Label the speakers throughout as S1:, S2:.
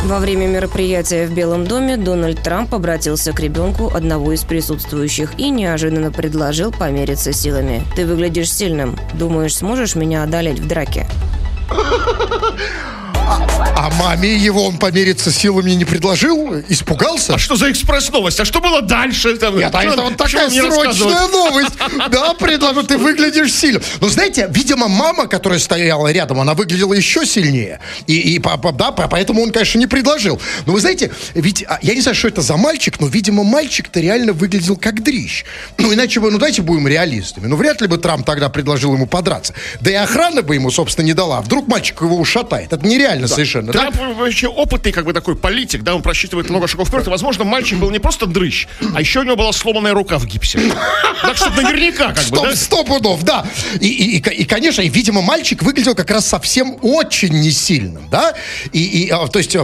S1: Во время мероприятия в Белом доме Дональд Трамп обратился к ребенку одного из присутствующих и неожиданно предложил помериться силами. «Ты выглядишь сильным. Думаешь, сможешь меня одолеть в драке?»
S2: А маме его он помериться силами не предложил? Испугался?
S3: А что за экспресс-новость? А что было дальше?
S2: Нет, это вот такая срочная новость. Да, предложил, ты выглядишь сильным. Но знаете, видимо, мама, которая стояла рядом, она выглядела еще сильнее. Да, поэтому он, конечно, не предложил. Но вы знаете, ведь, я не знаю, что это за мальчик, но, видимо, мальчик-то реально выглядел как дрищ. Ну, иначе бы, давайте будем реалистами. Ну, вряд ли бы Трамп тогда предложил ему подраться. Да и охрана бы ему, собственно, не дала. Вдруг мальчик его ушатает. Это нереально совершенно.
S3: Трамп вообще опытный, такой политик, да, он просчитывает много шагов вперед, и, возможно, мальчик был не просто дрыщ, а еще у него была сломанная рука в гипсе. Так что наверняка, да?
S2: Сто пудов, да. И, конечно, и, видимо, мальчик выглядел как раз совсем очень несильным, да. То есть,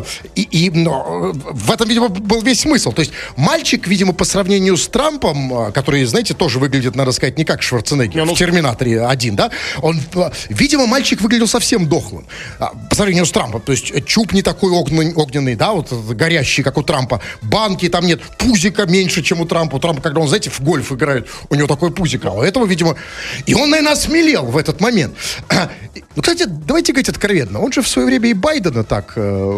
S2: в этом, видимо, был весь смысл. То есть, мальчик, видимо, по сравнению с Трампом, который, знаете, тоже выглядит, надо сказать, не как Шварценеггер в «Терминаторе 1», да, видимо, мальчик выглядел совсем дохлым по сравнению с Трампом. То есть, чуб не такой огненный, да, вот горящий, как у Трампа. Банки там нет, пузика меньше, чем у Трампа. У Трампа, когда он, знаете, в гольф играет, у него такой пузик. А у этого, видимо... И он, наверное, осмелел в этот момент. Ну, кстати, давайте говорить откровенно. Он же в свое время и Байдена так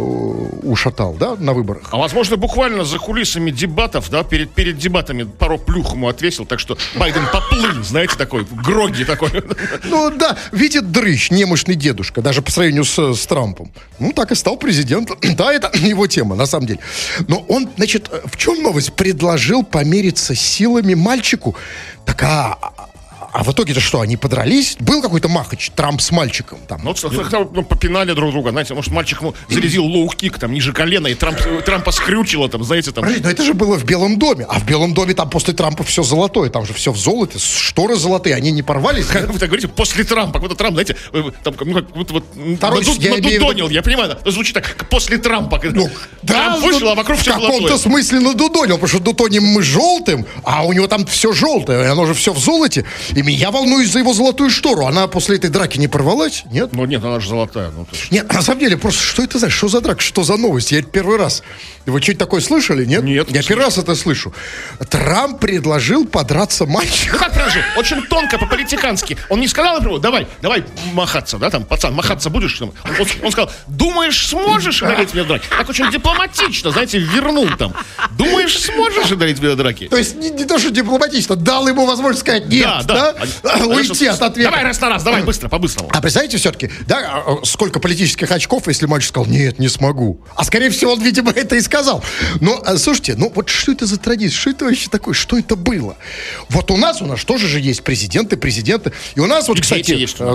S2: ушатал, да, на выборах.
S3: А, возможно, буквально за кулисами дебатов, да, перед дебатами пару плюх ему отвесил, так что Байден поплыл, знаете, такой, гроги такой.
S2: Ну, да, видит дрыщ, немощный дедушка, даже по сравнению с Трампом. Ну, так и стал президентом. Да, это его тема, на самом деле. Но он, значит, в чем новость? Предложил помериться силами мальчику. Так, а в итоге-то что, они подрались? Был какой-то махач, Трамп с мальчиком там?
S3: Ну, попинали друг друга, знаете, может, мальчик ему зарядил лоу-кик там ниже колена, и Трампа скрючило там, знаете, там.
S2: Подожди, но это же было в Белом доме, а в Белом доме там после Трампа все золотое, там же все в золоте, шторы золотые, они не порвались?
S3: Как вы так говорите, после Трампа, какой-то Трамп, знаете, там, ну, как будто вот надудонил, я понимаю, звучит так, после Трампа.
S2: Ну, да,
S3: Трамп вышел, а вокруг все золотое. В
S2: каком-то смысле надудонил, потому что дутоним мы желтым, а у него там все желтое, оно же все в золоте. И я волнуюсь за его золотую штору. Она после этой драки не порвалась? Нет?
S3: Ну нет, она же золотая.
S2: Нет, на самом деле, просто что это за, что за драка, что за новость? Я это первый раз. Вы что-то такое слышали, нет?
S3: Нет.
S2: Я первый раз это слышу. Трамп предложил подраться мальчику.
S3: Ну как предложил? Очень тонко, по-политикански. Он не сказал, например, давай махаться, да, там, пацан, махаться будешь? Он сказал, думаешь, сможешь одолеть меня в драке? Так очень дипломатично, знаете, вернул там. Думаешь, сможешь одолеть меня в драке?
S2: То есть не то, что дипломатично, дал ему возможность сказать нет, да? Уйти от ответа.
S3: Давай раз на раз, давай быстро, по-быстрому.
S2: А представляете все-таки, да, сколько политических очков, если мальчик сказал, нет, не смогу. А скорее всего, он, видимо, это и сказал. Но, слушайте, ну вот что это за традиция? Что это вообще такое? Что это было? Вот у нас тоже же есть президенты. И у нас вот, кстати...